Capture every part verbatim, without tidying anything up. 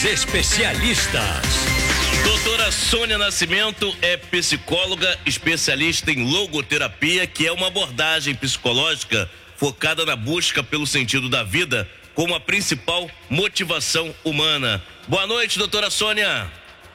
os especialistas. Doutora Sônia Nascimento é psicóloga especialista em logoterapia, que é uma abordagem psicológica focada na busca pelo sentido da vida como a principal motivação humana. Boa noite, doutora Sônia.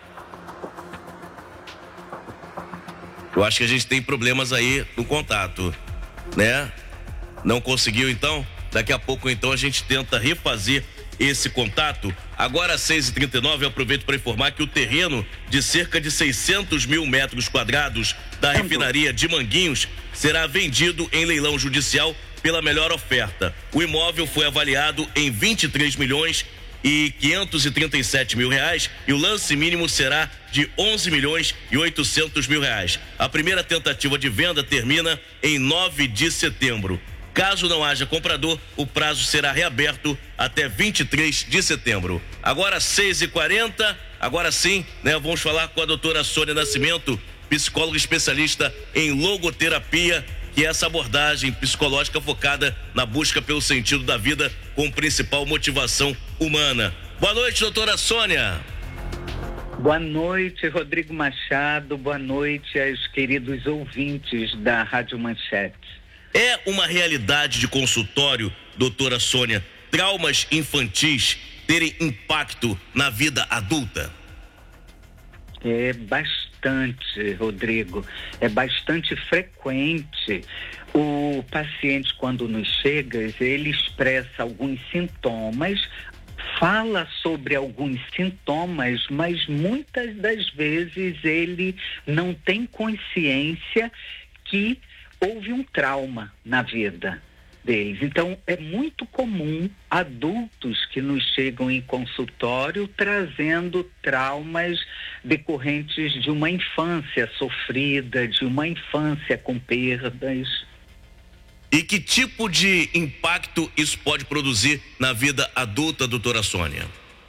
Eu acho que a gente tem problemas aí no contato, né? Não conseguiu, então? Daqui a pouco, então, a gente tenta refazer esse contato. Agora, às seis e trinta e nove, eu aproveito para informar que o terreno de cerca de seiscentos mil metros quadrados da refinaria de Manguinhos será vendido em leilão judicial pela melhor oferta. O imóvel foi avaliado em vinte e três milhões e quinhentos e trinta e sete mil reais e o lance mínimo será de onze milhões e oitocentos mil reais. A primeira tentativa de venda termina em nove de setembro. Caso não haja comprador, o prazo será reaberto até vinte e três de setembro. Agora seis e quarenta, agora sim, né? Vamos falar com a doutora Sônia Nascimento, psicóloga especialista em logoterapia, que é essa abordagem psicológica focada na busca pelo sentido da vida com principal motivação humana. Boa noite, doutora Sônia. Boa noite, Rodrigo Machado. Boa noite aos queridos ouvintes da Rádio Manchete. É uma realidade de consultório, doutora Sônia, traumas infantis terem impacto na vida adulta? É bastante, Rodrigo. É bastante frequente. O paciente, quando nos chega, ele expressa alguns sintomas, fala sobre alguns sintomas, mas muitas das vezes ele não tem consciência que houve um trauma na vida deles. Então, é muito comum adultos que nos chegam em consultório trazendo traumas decorrentes de uma infância sofrida, de uma infância com perdas. E que tipo de impacto isso pode produzir na vida adulta, doutora Sônia?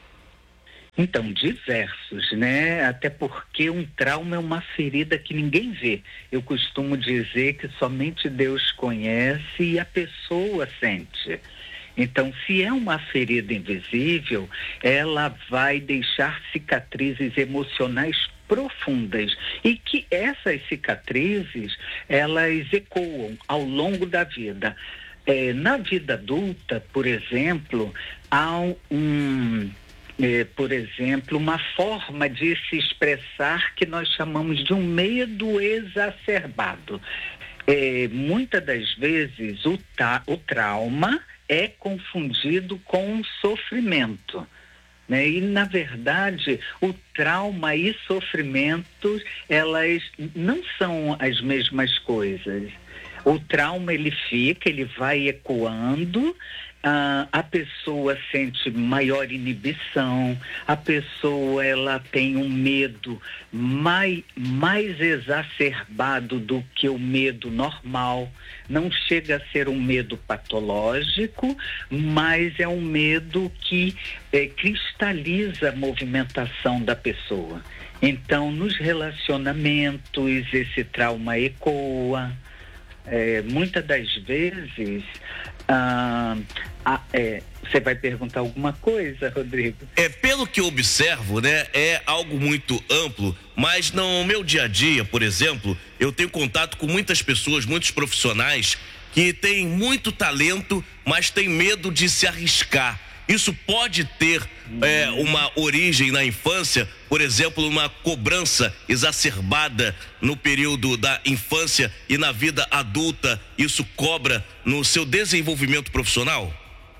Então, diversos, né? Até porque um trauma é uma ferida que ninguém vê. Eu costumo dizer que somente Deus conhece e a pessoa sente. Então, se é uma ferida invisível, ela vai deixar cicatrizes emocionais profundas e que essas cicatrizes, elas ecoam ao longo da vida. É, na vida adulta, por exemplo, há um... É, por exemplo, uma forma de se expressar que nós chamamos de um medo exacerbado. É, muitas das vezes o, ta, o trauma é confundido com o sofrimento, né? E, na verdade, o trauma e sofrimento, elas não são as mesmas coisas. O trauma, ele fica, ele vai ecoando. Ah, a pessoa sente maior inibição, a pessoa ela tem um medo mais, mais exacerbado do que o medo normal. Não chega a ser um medo patológico, mas é um medo que é, cristaliza a movimentação da pessoa. Então, nos relacionamentos, esse trauma ecoa. É, muitas das vezes, ah, ah, é, você vai perguntar alguma coisa, Rodrigo? É, pelo que eu observo, né, é algo muito amplo, mas no meu dia a dia, por exemplo, eu tenho contato com muitas pessoas, muitos profissionais que têm muito talento, mas têm medo de se arriscar. Isso pode ter é, uma origem na infância, por exemplo, uma cobrança exacerbada no período da infância e na vida adulta, isso cobra no seu desenvolvimento profissional?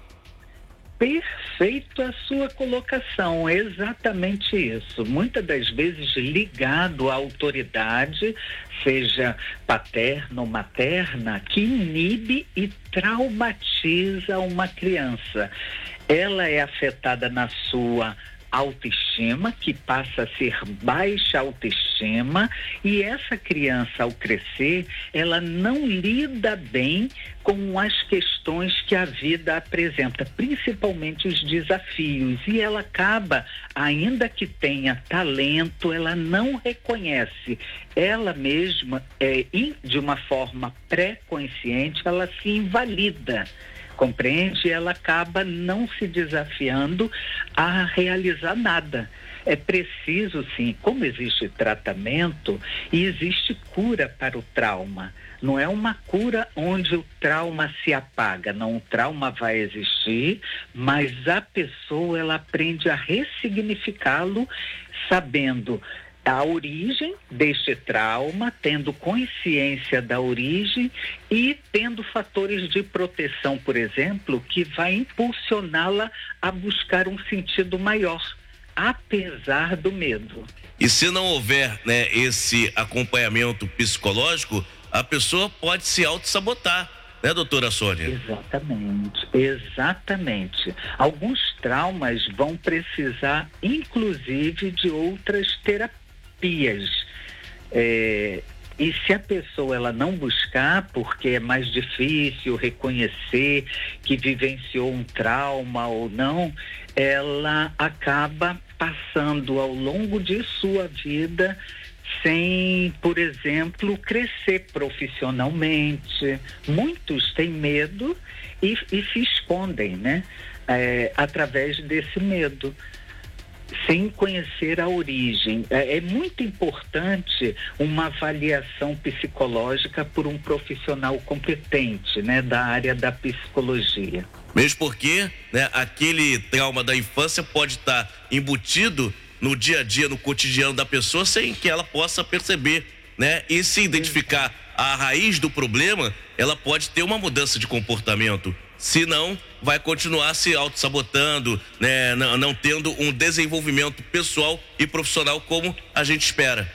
Perfeito a sua colocação, é exatamente isso. Muitas das vezes ligado à autoridade, seja paterna ou materna, que inibe e traumatiza uma criança. Ela é afetada na sua autoestima, que passa a ser baixa autoestima, e essa criança, ao crescer, ela não lida bem com as questões que a vida apresenta, principalmente os desafios, e ela acaba, ainda que tenha talento, ela não reconhece. Ela mesma, é, de uma forma pré-consciente, ela se invalida compreende? Ela acaba não se desafiando a realizar nada. É preciso, sim, como existe tratamento e existe cura para o trauma. Não é uma cura onde o trauma se apaga, não, o trauma vai existir, mas a pessoa ela aprende a ressignificá-lo, sabendo a origem deste trauma, tendo consciência da origem e tendo fatores de proteção, por exemplo, que vai impulsioná-la a buscar um sentido maior, apesar do medo. E se não houver, né, esse acompanhamento psicológico, a pessoa pode se auto-sabotar, né, doutora Sônia? Exatamente, exatamente. Alguns traumas vão precisar, inclusive, de outras terapias. É, e se a pessoa ela não buscar, porque é mais difícil reconhecer que vivenciou um trauma ou não, ela acaba passando ao longo de sua vida sem, por exemplo, crescer profissionalmente. Muitos têm medo e, e se escondem, né? É, através desse medo, sem conhecer a origem. É, é muito importante uma avaliação psicológica por um profissional competente, né, da área da psicologia. Mesmo porque, né, aquele trauma da infância pode estar embutido no dia a dia, no cotidiano da pessoa, sem que ela possa perceber, né? E se identificar a raiz do problema, ela pode ter uma mudança de comportamento. Se não, vai continuar se auto-sabotando, né? Não, não tendo um desenvolvimento pessoal e profissional como a gente espera.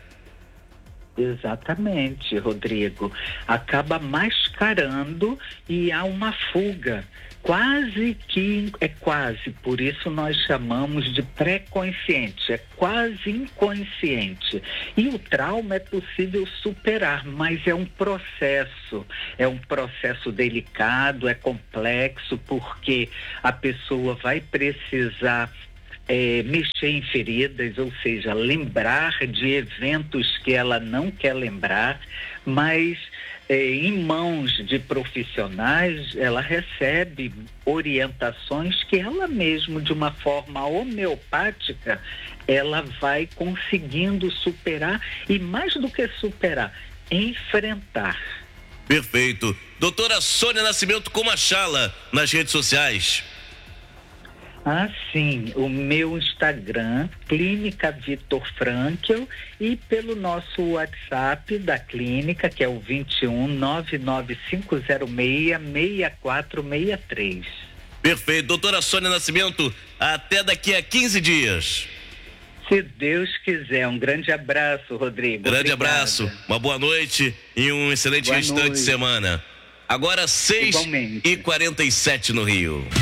Exatamente, Rodrigo. Acaba mascarando e há uma fuga. Quase que, é quase, por isso nós chamamos de pré-consciente, é quase inconsciente. E o trauma é possível superar, mas é um processo, é um processo delicado, é complexo, porque a pessoa vai precisar É, mexer em feridas, ou seja, lembrar de eventos que ela não quer lembrar, mas é, em mãos de profissionais ela recebe orientações que ela mesma, de uma forma homeopática, ela vai conseguindo superar e, mais do que superar, enfrentar. Perfeito. Doutora Sônia Nascimento, como achá-la nas redes sociais? Ah, sim, o meu Instagram, Clínica Vitor Frankl, e pelo nosso WhatsApp da clínica, que é o vinte e um, nove nove cinco zero seis, seis quatro seis três. Perfeito. Doutora Sônia Nascimento, até daqui a quinze dias. Se Deus quiser. Um grande abraço, Rodrigo. Grande Obrigada. abraço, uma boa noite e um excelente boa restante noite. de semana. Agora seis e quarenta e sete no Rio.